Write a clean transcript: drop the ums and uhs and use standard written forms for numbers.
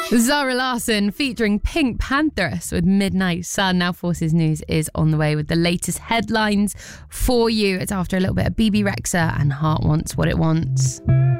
Zara Larsson featuring Pink Panthers with Midnight Sun. Now Forces News is on the way with the latest headlines for you. It's after a little bit of BB Rexha and Heart Wants What It Wants.